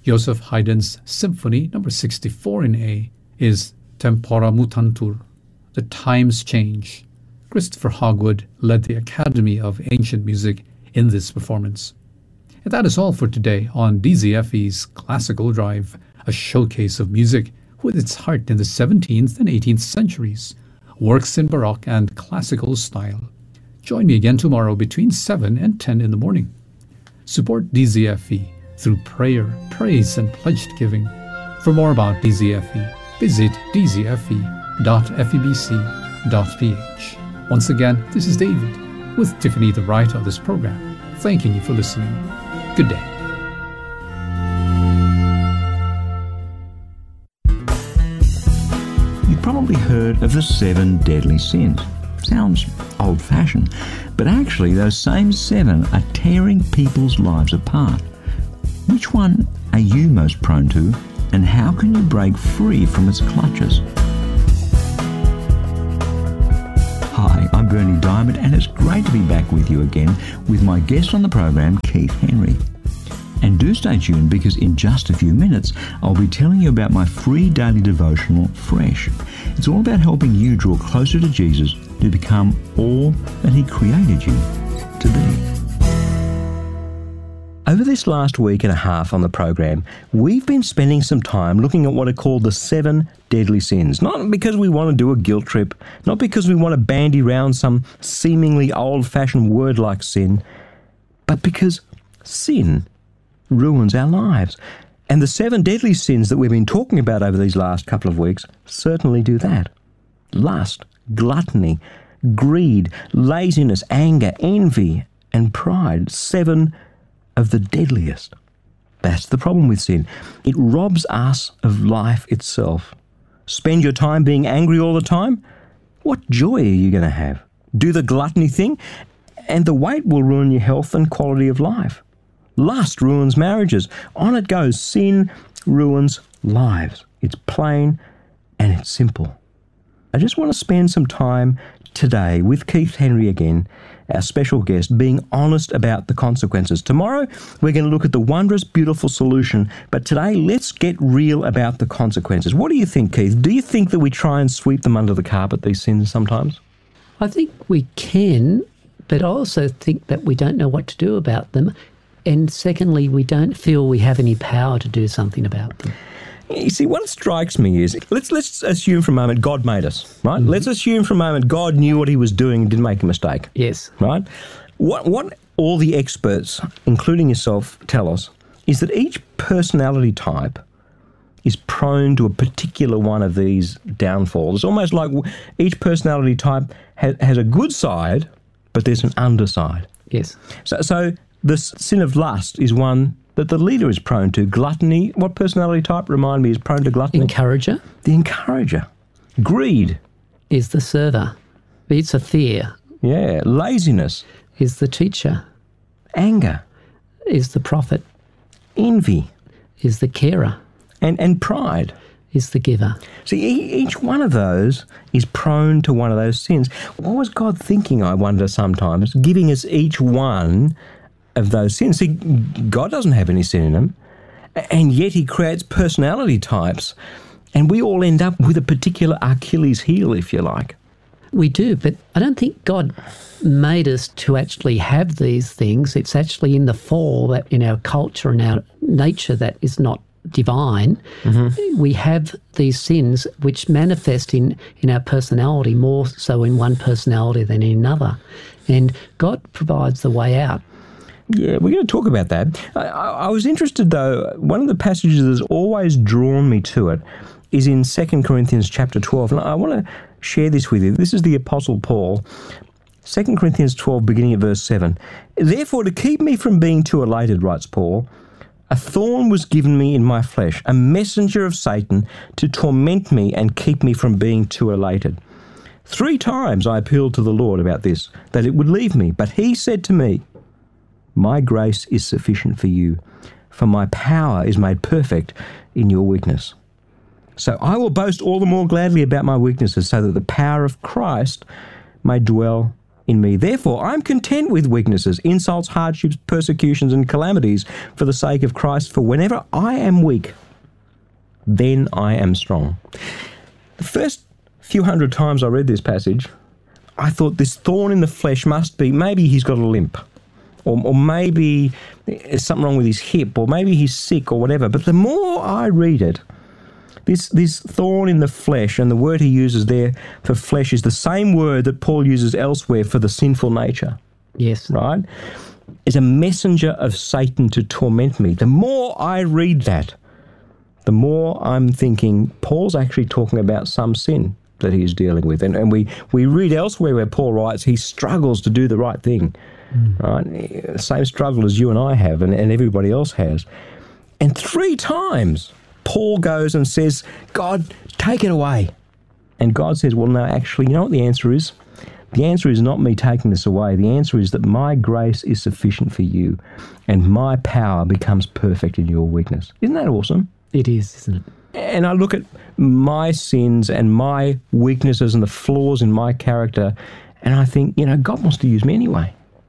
Joseph Haydn's Symphony No. 64 in A is Tempora Mutantur, The Times Change. Christopher Hogwood led the Academy of Ancient Music in this performance. And that is all for today on DZFE's Classical Drive, a showcase of music with its heart in the 17th and 18th centuries, works in Baroque and classical style. Join me again tomorrow between 7 and 10 in the morning. Support DZFE through prayer, praise, and pledged giving. For more about DZFE, visit dzfe.febc.ph. Once again, this is David with Tiffany, the writer of this program, thanking you for listening. Good day. You've probably heard of the 7 deadly sins. Sounds old-fashioned, but actually those same 7 are tearing people's lives apart. Which one are you most prone to, and how can you break free from its clutches? Hi, I'm Bernie Diamond, and it's great to be back with you again with my guest on the program, Keith Henry. And do stay tuned, because in just a few minutes I'll be telling you about my free daily devotional, Fresh. It's all about helping you draw closer to Jesus to become all that He created you to be. Over this last week and a half on the program, we've been spending some time looking at what are called the 7 deadly sins. Not because we want to do a guilt trip, not because we want to bandy round some seemingly old-fashioned word like sin, but because sin ruins our lives. And the 7 deadly sins that we've been talking about over these last couple of weeks certainly do that. Lust, gluttony, greed, laziness, anger, envy, and pride. 7 of the deadliest. That's the problem with sin. It robs us of life itself. Spend your time being angry all the time? What joy are you going to have? Do the gluttony thing, and the weight will ruin your health and quality of life. Lust ruins marriages. On it goes. Sin ruins lives. It's plain and it's simple. I just want to spend some time today with Keith Henry again, our special guest, being honest about the consequences. Tomorrow, we're going to look at the wondrous, beautiful solution, but today, let's get real about the consequences. What do you think, Keith? Do you think that we try and sweep them under the carpet, these sins, sometimes? I think we can, but I also think that we don't know what to do about them. And secondly, we don't feel we have any power to do something about them. You see, what strikes me is, let's assume for a moment God made us, right? Mm-hmm. Let's assume for a moment God knew what He was doing and didn't make a mistake. Yes. Right? What all the experts, including yourself, tell us is that each personality type is prone to a particular one of these downfalls. It's almost like each personality type has a good side, but there's an underside. Yes. So the sin of lust is one that the leader is prone to. Gluttony, what personality type, remind me, is prone to gluttony? Encourager. The encourager. Greed. Is the server. It's a fear. Yeah. Laziness. Is the teacher. Anger. Is the prophet. Envy. Is the carer. And pride. Is the giver. See, each one of those is prone to one of those sins. What was God thinking, I wonder sometimes, giving us each one of those sins? See, God doesn't have any sin in him, and yet He creates personality types, and we all end up with a particular Achilles heel, if you like. We do, but I don't think God made us to actually have these things. It's actually in the fall, that in our culture and our nature, that is not divine. Mm-hmm. We have these sins which manifest in our personality, more so in one personality than in another. And God provides the way out. Yeah, we're going to talk about that. I was interested, though, one of the passages that has always drawn me to it is in 2 Corinthians chapter 12. And I want to share this with you. This is the Apostle Paul. 2 Corinthians 12, beginning at verse 7. Therefore, to keep me from being too elated, writes Paul, a thorn was given me in my flesh, a messenger of Satan to torment me and keep me from being too elated. 3 times I appealed to the Lord about this, that it would leave me. But He said to me, my grace is sufficient for you, for my power is made perfect in your weakness. So I will boast all the more gladly about my weaknesses, so that the power of Christ may dwell in me. Therefore, I'm content with weaknesses, insults, hardships, persecutions, and calamities for the sake of Christ. For whenever I am weak, then I am strong. The first few hundred times I read this passage, I thought this thorn in the flesh must be, maybe he's got a limp, or maybe there's something wrong with his hip, or maybe he's sick or whatever. But the more I read it, this thorn in the flesh, and the word he uses there for flesh is the same word that Paul uses elsewhere for the sinful nature. Yes. Right? Is a messenger of Satan to torment me. The more I read that, the more I'm thinking Paul's actually talking about some sin that he's dealing with. And we read elsewhere where Paul writes he struggles to do the right thing. Right? The same struggle as you and I have and everybody else has. And 3 times Paul goes and says, God, take it away. And God says, well, no, actually, you know what the answer is? The answer is not me taking this away. The answer is that my grace is sufficient for you and my power becomes perfect in your weakness. Isn't that awesome? It is, isn't it? And I look at my sins and my weaknesses and the flaws in my character and I think, you know, God wants to use me anyway.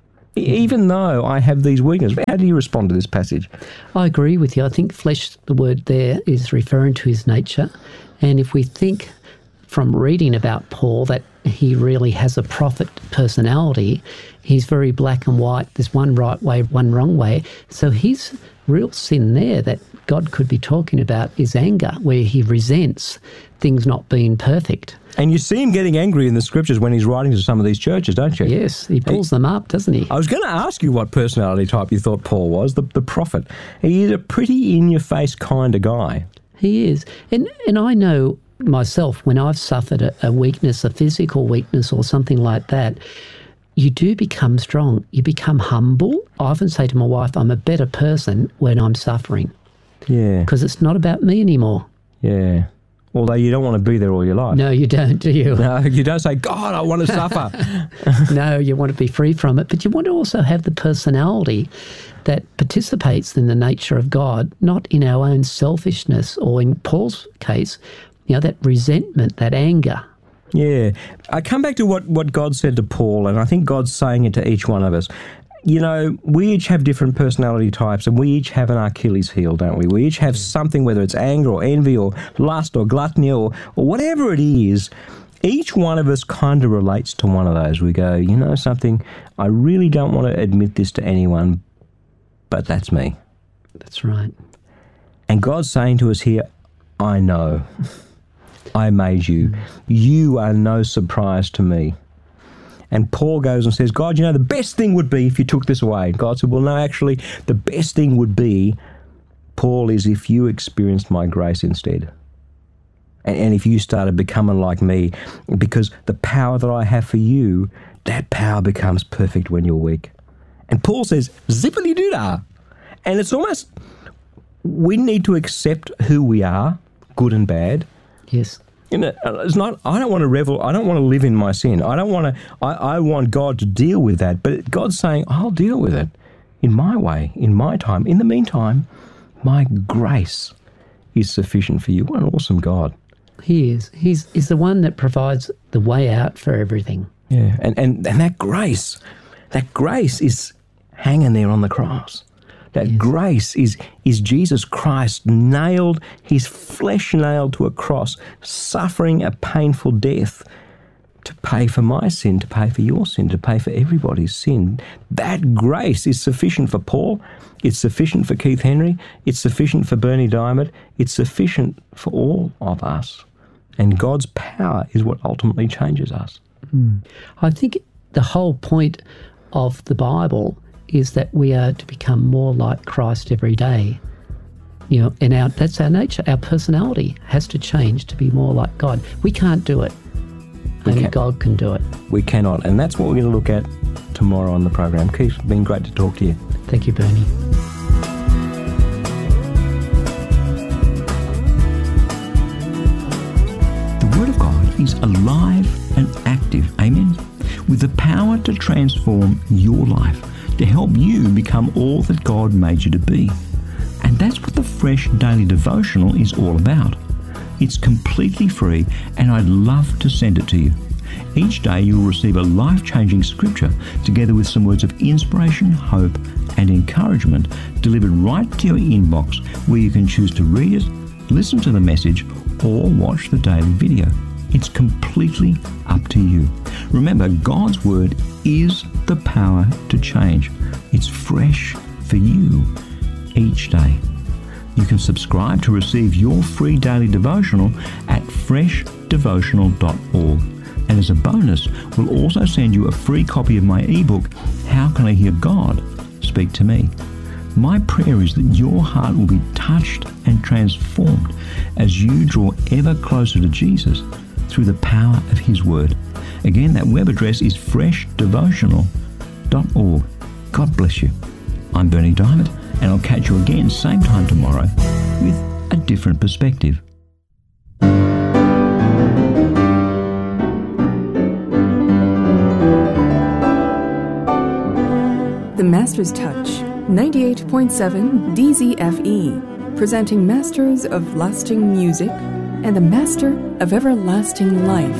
Even though I have these weaknesses. How do you respond to this passage? I agree with you. I think flesh, the word there, is referring to his nature. And if we think from reading about Paul that he really has a prophet personality, he's very black and white. There's one right way, one wrong way. So his real sin there that God could be talking about is anger, where he resents things not being perfect. And you see him getting angry in the scriptures when he's writing to some of these churches, don't you? Yes, he pulls them up, doesn't he? I was going to ask you what personality type you thought Paul was, the prophet. He is a pretty in-your-face kind of guy. He is. And I know myself, when I've suffered a weakness, a physical weakness or something like that, you do become strong. You become humble. I often say to my wife, I'm a better person when I'm suffering. Yeah. Because it's not about me anymore. Yeah. Although you don't want to be there all your life. No, you don't, do you? No, you don't say, God, I want to suffer. No, you want to be free from it. But you want to also have the personality that participates in the nature of God, not in our own selfishness or, in Paul's case, you know, that resentment, that anger. Yeah. I come back to what God said to Paul, and I think God's saying it to each one of us. You know, we each have different personality types and we each have an Achilles heel, don't we? We each have something, whether it's anger or envy or lust or gluttony or whatever it is. Each one of us kind of relates to one of those. We go, you know something, I really don't want to admit this to anyone, but that's me. That's right. And God's saying to us here, I know. I made you. You are no surprise to me. And Paul goes and says, God, you know, the best thing would be if you took this away. And God said, well, no, actually, the best thing would be, Paul, is if you experienced my grace instead. And if you started becoming like me, because the power that I have for you, that power becomes perfect when you're weak. And Paul says, zippity-doo-dah. And it's almost, we need to accept who we are, good and bad. Yes. You know, it's not. I don't want to revel. I don't want to live in my sin. I don't want to. I want God to deal with that. But God's saying, I'll deal with it in my way, in my time. In the meantime, my grace is sufficient for you. What an awesome God! He is. He's the one that provides the way out for everything. Yeah, and that grace is hanging there on the cross. That yes. Grace is Jesus Christ nailed, his flesh nailed to a cross, suffering a painful death to pay for my sin, to pay for your sin, to pay for everybody's sin. That grace is sufficient for Paul. It's sufficient for Keith Henry. It's sufficient for Bernie Diamond. It's sufficient for all of us. And God's power is what ultimately changes us. I think the whole point of the Bible is that we are to become more like Christ every day. You know, and that's our nature. Our personality has to change to be more like God. We can't do it. Only God can do it. We cannot. And that's what we're going to look at tomorrow on the program. Keith, it's been great to talk to you. Thank you, Bernie. The Word of God is alive and active. Amen. With the power to transform your life, to help you become all that God made you to be. And that's what the Fresh Daily Devotional is all about. It's completely free and I'd love to send it to you. Each day you'll receive a life-changing scripture together with some words of inspiration, hope and encouragement delivered right to your inbox, where you can choose to read it, listen to the message or watch the daily video. It's completely up to you. Remember, God's Word is the power to change. It's fresh for you each day. You can subscribe to receive your free daily devotional at freshdevotional.org. And as a bonus, we'll also send you a free copy of my ebook, How Can I Hear God Speak to Me? My prayer is that your heart will be touched and transformed as you draw ever closer to Jesus through the power of His Word. Again, that web address is freshdevotional.org. God bless you. I'm Berni Dymet, and I'll catch you again same time tomorrow with a different perspective. The Master's Touch, 98.7 DZFE, presenting Masters of Lasting Music and the Master of Everlasting Life.